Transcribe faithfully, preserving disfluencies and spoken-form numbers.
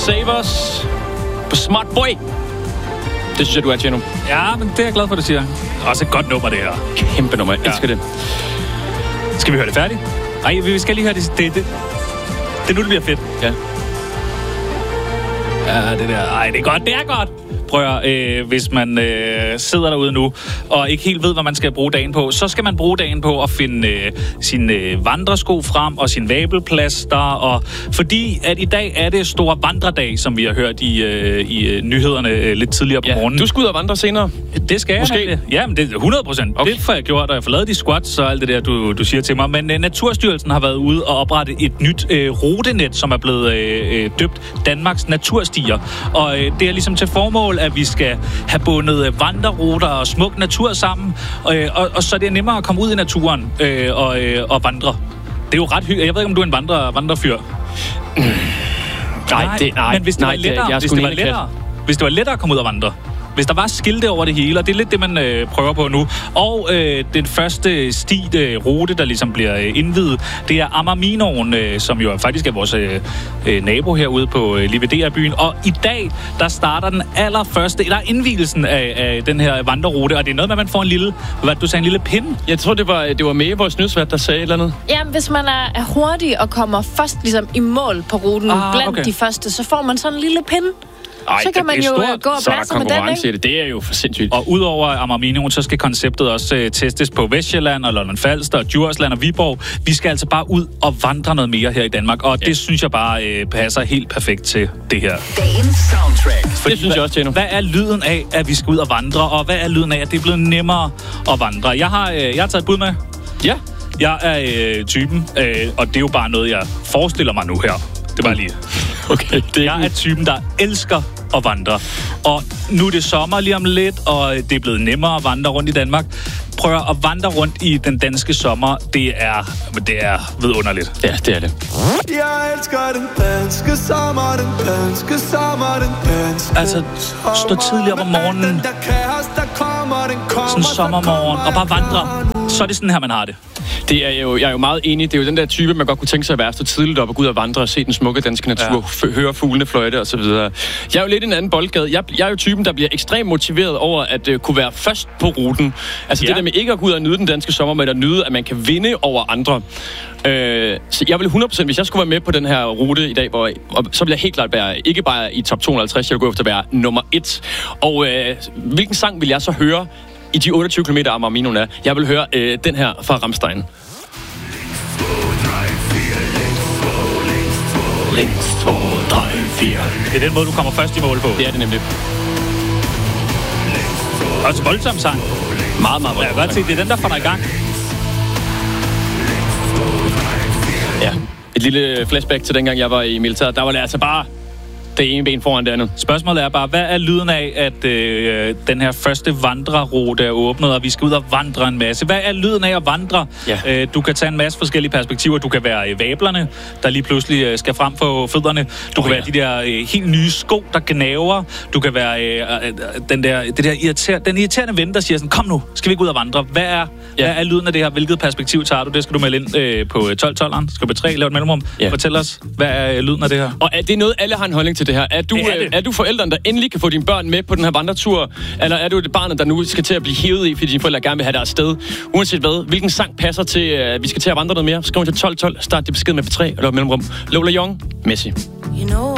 Save Us på Smart Boy. Det synes jeg, du er, Tjeno. Ja, men det er jeg glad for, du siger. Også et godt nummer, det her. Kæmpe nummer, jeg elsker ja. det. Skal vi høre det færdigt? Nej, vi skal lige høre det. Det, det, det nu, det bliver fedt. Ja. Ja, det der. Ej, det er godt, det er godt. Prøv at, øh, hvis man øh, sidder derude nu, og ikke helt ved, hvad man skal bruge dagen på, så skal man bruge dagen på at finde øh, sine øh, vandresko frem, og sin vabelplaster, og fordi at i dag er det store vandredag, som vi har hørt i, øh, i øh, nyhederne øh, lidt tidligere på ja, morgenen. Du skal ud og vandre senere. Det skal Måske. jeg. Ja, men det er hundrede procent. Okay. Det får jeg gjort, og jeg får lavet de squats og alt det der, du, du siger til mig. Men øh, Naturstyrelsen har været ude og oprette et nyt øh, rutenet, som er blevet øh, døbt Danmarks Naturstier. Og øh, det er ligesom til formål, at vi skal have bundet vandreruter og smuk natur sammen, og, og, og så er det nemmere at komme ud i naturen øh, og, øh, og vandre. Det er jo ret hyggeligt. Jeg ved ikke, om du er en vandre, vandrefyr. Mm. Nej, det, nej, men hvis det nej, var lettere, det, jeg hvis det var lettere, hvis det var lettere at komme ud og vandre, hvis der var skilte over det hele, og det er lidt det, man øh, prøver på nu. Og øh, den første sti, øh, rute, der ligesom bliver øh, indvidet, det er Amager-Minoen, øh, som jo faktisk er vores øh, øh, nabo herude på øh, Livedera-byen. Og i dag, der starter den allerførste, der er indvielsen af, af den her vandrerute, og det er noget med, at man får en lille, hvad du sagde, en lille pinde. Jeg tror, det var, det var med vores nyhedsvært, der sagde et eller andet. Ja, hvis man er, er hurtig og kommer først ligesom i mål på ruten, ah, blandt okay. de første, så får man sådan en lille pinde. Ej, så kan man jo stort, gå og blæse med den, ikke? Det. det er jo for sindssygt. Og udover Amager-Minoen, så skal konceptet også uh, testes på Vestsjælland og Lolland Falster, Djursland og Viborg. Vi skal altså bare ud og vandre noget mere her i Danmark, og ja. det synes jeg bare uh, passer helt perfekt til det her. Dagens soundtrack. Fordi, det synes jeg også, Tjeno. Hvad er lyden af, at vi skal ud og vandre, og hvad er lyden af, at det er blevet nemmere at vandre? Jeg har, uh, jeg har taget et bud med. Ja. Jeg er uh, typen, uh, og det er jo bare noget, jeg forestiller mig nu her. Det var lige. Okay, det er jeg er typen, der elsker at vandre. Og nu er det sommer lige om lidt, og det er blevet nemmere at vandre rundt i Danmark. Prøv at vandre rundt i den danske sommer. Det er, det er vidunderligt. Ja, det er det. Jeg elsker den danske sommer, den danske sommer, den danske. Altså, stå tidligt op om morgenen. Sådan en sommermorgen, og bare vandre. Så er det sådan her, man har det. Det er jo, jeg er jo meget enig. Det er jo den der type, man godt kunne tænke sig at være så tidligt op og gå ud og vandre og se den smukke danske natur, ja. f- høre fuglene fløjte og så videre. Jeg er jo lidt en anden boldgade. Jeg, jeg er jo typen, der bliver ekstremt motiveret over at uh, kunne være først på ruten. Altså ja. det der med ikke at gå ud og nyde den danske sommer, men at nyde, at man kan vinde over andre. Uh, så jeg vil hundrede procent, hvis jeg skulle være med på den her rute i dag, hvor, og, så vil jeg helt klart være ikke bare i top to hundrede og halvtreds, jeg vil gå efter at være nummer et. Og uh, hvilken sang vil jeg så høre i de otteogtyve kilometer Amager-Minoen er? Jeg vil høre uh, den her fra Rammstein. Links, to, tre, fire. Det er den måde, du kommer først i mål på. Det er det nemlig. Også voldsom sang. Meget, meget voldsom. Jeg kan godt se, det er den, der får dig i gang. Ja, et lille flashback til dengang, jeg var i militæret. Der var det altså bare det ene ben foran det andet. Spørgsmålet er bare, hvad er lyden af, at øh, den her første vandrerute er åbnet, og vi skal ud og vandre en masse? Hvad er lyden af at vandre? Ja. Øh, du kan tage en masse forskellige perspektiver. Du kan være øh, vablerne, der lige pludselig øh, skal frem på fødderne. Du oh, kan ja. være de der øh, helt nye sko, der gnaver. Du kan være øh, øh, den der, det der irriter- den irriterende ven, der siger sådan, kom nu, skal vi ikke ud og vandre? Hvad er, ja. hvad er lyden af det her? Hvilket perspektiv tager du? Det skal du melde ind øh, på tolv tolveren. Skal du på tre, lave et mellemrum? Ja. Fortæl os, hvad er øh, lyden af det her? Og er det noget, alle har en holdning til det her? Er du, det er, det. er du forældren, der endelig kan få dine børn med på den her vandretur? Eller er du det barnet, der nu skal til at blive hævet i, fordi dine forældre gerne vil have deres sted? Uanset hvad, hvilken sang passer til, at vi skal til at vandre noget mere? Skriv til tolv tolv, start det besked med P tre, eller mellemrum. Lola Young, Messi. You know